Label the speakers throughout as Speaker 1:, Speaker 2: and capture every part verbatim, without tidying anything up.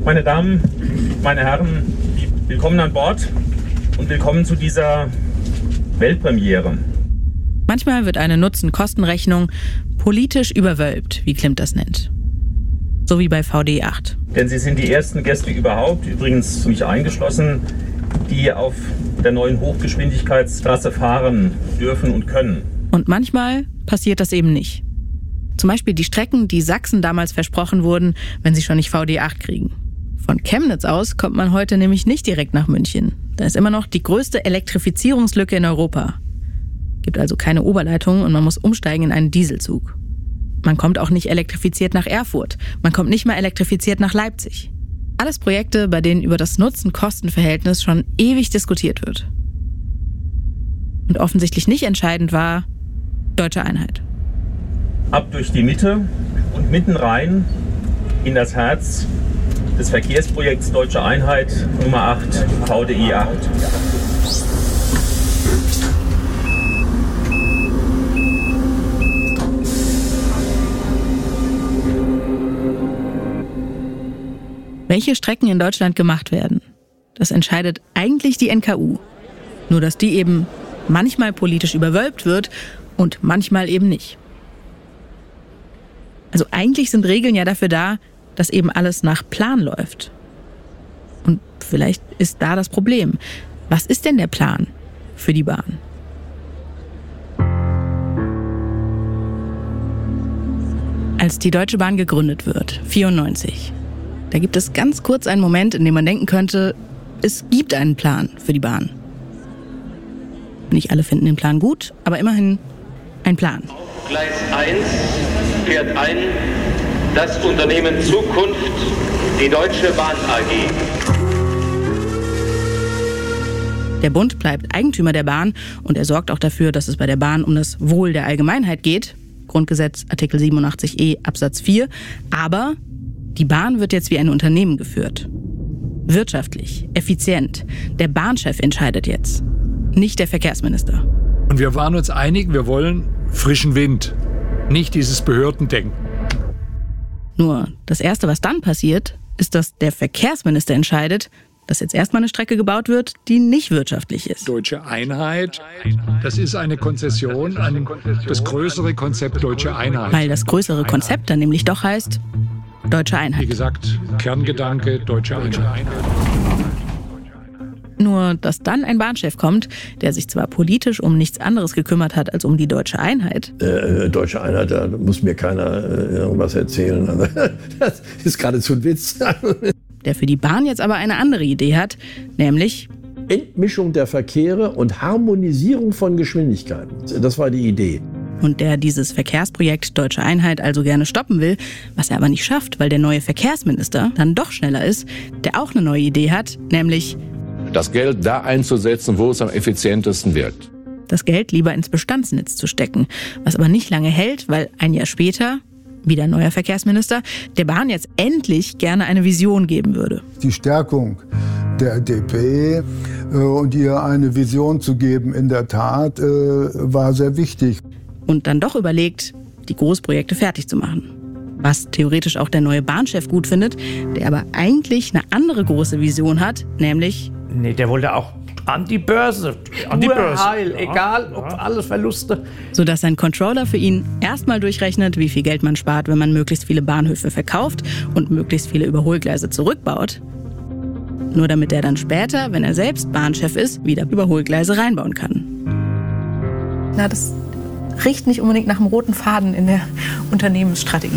Speaker 1: Meine Damen, meine Herren, willkommen an Bord und willkommen zu dieser Weltpremiere.
Speaker 2: Manchmal wird eine Nutzen-Kosten-Rechnung politisch überwölbt, wie Klimt das nennt. So wie bei V D E acht.
Speaker 1: Denn Sie sind die ersten Gäste überhaupt, übrigens mich eingeschlossen, die auf der neuen Hochgeschwindigkeitstrasse fahren dürfen und können.
Speaker 2: Und manchmal passiert das eben nicht. Zum Beispiel die Strecken, die Sachsen damals versprochen wurden, wenn sie schon nicht V D E acht kriegen. Von Chemnitz aus kommt man heute nämlich nicht direkt nach München. Da ist immer noch die größte Elektrifizierungslücke in Europa. Gibt also keine Oberleitung und man muss umsteigen in einen Dieselzug. Man kommt auch nicht elektrifiziert nach Erfurt. Man kommt nicht mal elektrifiziert nach Leipzig. Alles Projekte, bei denen über das Nutzen-Kosten-Verhältnis schon ewig diskutiert wird. Und offensichtlich nicht entscheidend war Deutsche Einheit.
Speaker 1: Ab durch die Mitte und mitten rein in das Herz des Verkehrsprojekts Deutsche Einheit Nummer acht, V D E acht.
Speaker 2: Welche Strecken in Deutschland gemacht werden, das entscheidet eigentlich die N K U. Nur dass die eben manchmal politisch überwölbt wird und manchmal eben nicht. Also eigentlich sind Regeln ja dafür da, dass eben alles nach Plan läuft. Und vielleicht ist da das Problem. Was ist denn der Plan für die Bahn? Als die Deutsche Bahn gegründet wird, vierundneunzig, da gibt es ganz kurz einen Moment, in dem man denken könnte, es gibt einen Plan für die Bahn. Nicht alle finden den Plan gut, aber immerhin ein Plan.
Speaker 3: Auf Gleis eins fährt ein das Unternehmen Zukunft, die Deutsche Bahn A G.
Speaker 2: Der Bund bleibt Eigentümer der Bahn und er sorgt auch dafür, dass es bei der Bahn um das Wohl der Allgemeinheit geht. Grundgesetz Artikel siebenundachtzig e Absatz vier. Aber die Bahn wird jetzt wie ein Unternehmen geführt. Wirtschaftlich, effizient. Der Bahnchef entscheidet jetzt, nicht der Verkehrsminister.
Speaker 4: Und wir waren uns einig, wir wollen frischen Wind, nicht dieses Behördendenken.
Speaker 2: Nur das Erste, was dann passiert, ist, dass der Verkehrsminister entscheidet, dass jetzt erstmal eine Strecke gebaut wird, die nicht wirtschaftlich ist.
Speaker 4: Deutsche Einheit, das ist eine Konzession an das größere Konzept Deutsche Einheit.
Speaker 2: Weil das größere Konzept dann nämlich doch heißt Deutsche Einheit.
Speaker 4: Wie gesagt, Kerngedanke Deutsche Einheit.
Speaker 2: Nur, dass dann ein Bahnchef kommt, der sich zwar politisch um nichts anderes gekümmert hat als um die Deutsche Einheit.
Speaker 5: Äh, Deutsche Einheit, da muss mir keiner äh, irgendwas erzählen. Also, das ist geradezu ein Witz.
Speaker 2: Der für die Bahn jetzt aber eine andere Idee hat, nämlich
Speaker 5: Entmischung der Verkehre und Harmonisierung von Geschwindigkeiten. Das war die Idee.
Speaker 2: Und der dieses Verkehrsprojekt Deutsche Einheit also gerne stoppen will, was er aber nicht schafft, weil der neue Verkehrsminister dann doch schneller ist, der auch eine neue Idee hat, nämlich
Speaker 6: das Geld da einzusetzen, wo es am effizientesten wirkt.
Speaker 2: Das Geld lieber ins Bestandsnetz zu stecken, was aber nicht lange hält, weil ein Jahr später, wieder neuer Verkehrsminister, der Bahn jetzt endlich gerne eine Vision geben würde.
Speaker 7: Die Stärkung der D P äh, und ihr eine Vision zu geben, in der Tat, äh, war sehr wichtig.
Speaker 2: Und dann doch überlegt, die Großprojekte fertig zu machen. Was theoretisch auch der neue Bahnchef gut findet, der aber eigentlich eine andere große Vision hat, nämlich
Speaker 8: Nee, der wollte auch an die Börse, an die Börse. Heil, ja, egal, ja. Ob alle Verluste.
Speaker 2: Sodass sein Controller für ihn erstmal durchrechnet, wie viel Geld man spart, wenn man möglichst viele Bahnhöfe verkauft und möglichst viele Überholgleise zurückbaut. Nur damit er dann später, wenn er selbst Bahnchef ist, wieder Überholgleise reinbauen kann.
Speaker 9: Na, das riecht nicht unbedingt nach einem roten Faden in der Unternehmensstrategie.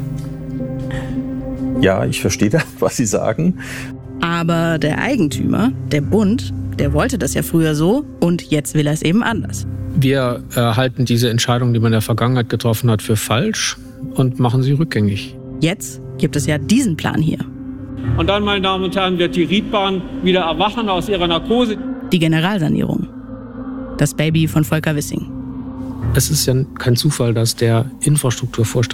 Speaker 10: Ja, ich verstehe das, was Sie sagen.
Speaker 2: Aber der Eigentümer, der Bund, der wollte das ja früher so und jetzt will er es eben anders.
Speaker 11: Wir äh, halten diese Entscheidung, die man in der Vergangenheit getroffen hat, für falsch und machen sie rückgängig.
Speaker 2: Jetzt gibt es ja diesen Plan hier.
Speaker 12: Und dann, meine Damen und Herren, wird die Riedbahn wieder erwachen aus ihrer Narkose.
Speaker 2: Die Generalsanierung. Das Baby von Volker Wissing.
Speaker 11: Es ist ja kein Zufall, dass der Infrastrukturvorstand